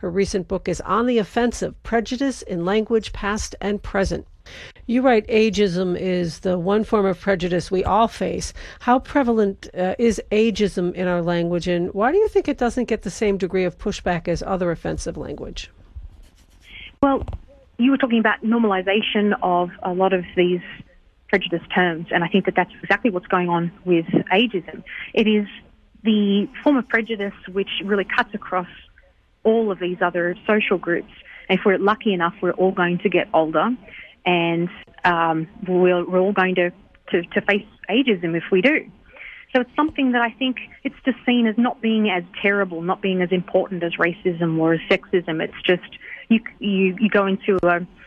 Her recent book is On the Offensive: Prejudice in Language, Past and Present. You write ageism is the one form of prejudice we all face. How prevalent is ageism in our language, and why do you think it doesn't get the same degree of pushback as other offensive language? Well, you were talking about normalization of a lot of these prejudice terms, and I think that that's exactly what's going on with ageism. It is the form of prejudice which really cuts across all of these other social groups. And if we're lucky enough, we're all going to get older, and we're all going to face ageism if we do. So it's something that I think it's just seen as not being as terrible, not being as important as racism or as sexism. It's just you go into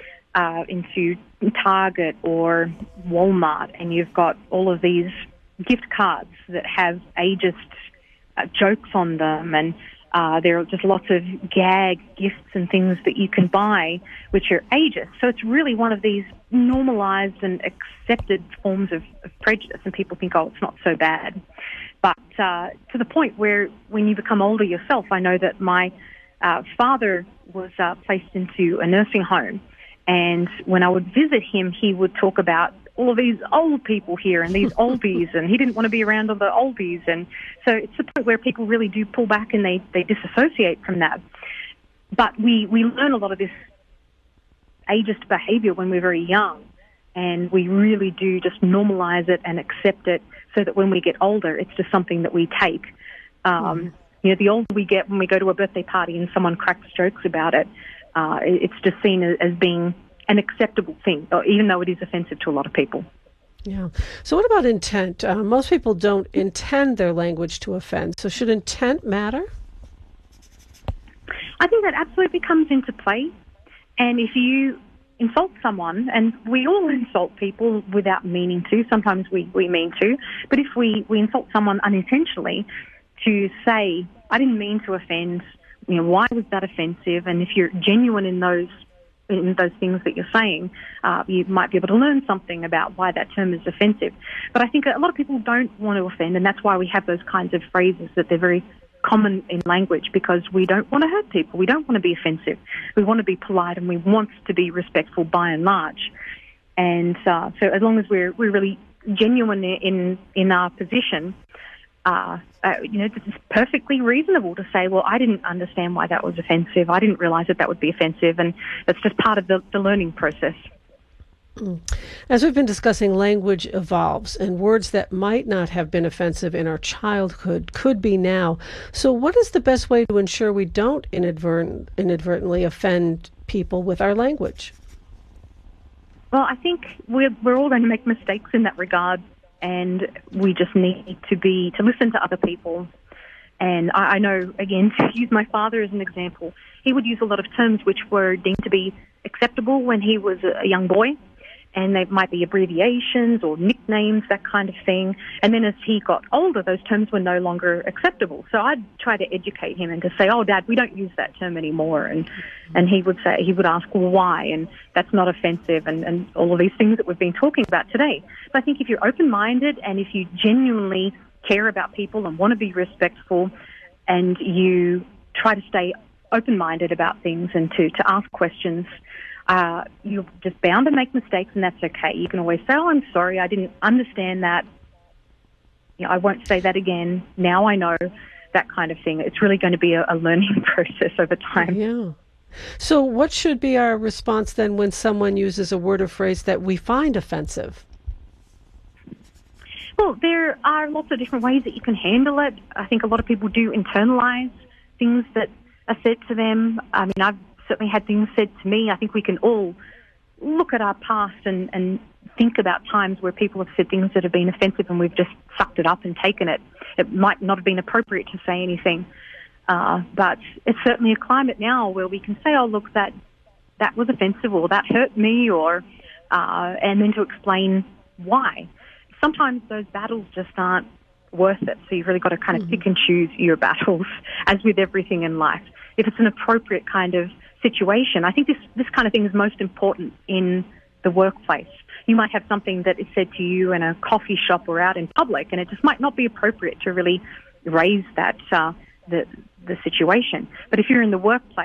Target or Walmart, and you've got all of these gift cards that have ageist jokes on them, and there are just lots of gag gifts and things that you can buy which are ageist. So it's really one of these normalized and accepted forms of prejudice, and people think, oh, it's not so bad. But to the point where when you become older yourself, I know that my father was placed into a nursing home, and when I would visit him, he would talk about all of these old people here and these oldies, and he didn't want to be around all the oldies. And so it's the point where people really do pull back and they disassociate from that. But we learn a lot of this ageist behavior when we're very young, and we really do just normalize it and accept it so that when we get older, it's just something that we take. The older we get, when we go to a birthday party and someone cracks jokes about it, it's just seen as being an acceptable thing, even though it is offensive to a lot of people. Yeah. So what about intent? Most people don't intend their language to offend. So should intent matter? I think that absolutely comes into play. And if you insult someone, and we all insult people without meaning to, sometimes we mean to, but if we insult someone unintentionally, to say, I didn't mean to offend, why was that offensive? And if you're genuine in those things that you're saying, you might be able to learn something about why that term is offensive. But I think a lot of people don't want to offend, and that's why we have those kinds of phrases, that they're very common in language, because we don't want to hurt people. We don't want to be offensive. We want to be polite, and we want to be respectful by and large. And so as long as we're really genuine in our position, it's perfectly reasonable to say, well, I didn't understand why that was offensive. I didn't realize that would be offensive. And that's just part of the learning process. As we've been discussing, language evolves, and words that might not have been offensive in our childhood could be now. So what is the best way to ensure we don't inadvertently offend people with our language? Well, I think we're all going to make mistakes in that regard, and we just need to listen to other people. And I know, again, to use my father as an example, he would use a lot of terms which were deemed to be acceptable when he was a young boy, and they might be abbreviations or nicknames, that kind of thing. And then as he got older, those terms were no longer acceptable. So I'd try to educate him and to say, oh, Dad, we don't use that term anymore. And he would ask, well, why? And that's not offensive, and all of these things that we've been talking about today. But I think if you're open-minded, and if you genuinely care about people and want to be respectful, and you try to stay open-minded about things and to ask questions, you're just bound to make mistakes, and that's okay. You can always say, oh, I'm sorry, I didn't understand that. I won't say that again. Now I know, that kind of thing. It's really going to be a learning process over time. Yeah. So what should be our response then when someone uses a word or phrase that we find offensive? Well, there are lots of different ways that you can handle it. I think a lot of people do internalize things that are said to them. I mean, I've certainly had things said to me. I think we can all look at our past and think about times where people have said things that have been offensive, and we've just sucked it up and taken it. It might not have been appropriate to say anything, but it's certainly a climate now where we can say, oh, look, that was offensive, or that hurt me, or and then to explain why. Sometimes those battles just aren't worth it, so you've really got to kind of pick and choose your battles, as with everything in life. If it's an appropriate kind of situation, I think this kind of thing is most important in the workplace. You might have something that is said to you in a coffee shop or out in public, and it just might not be appropriate to really raise that the situation. But if you're in the workplace,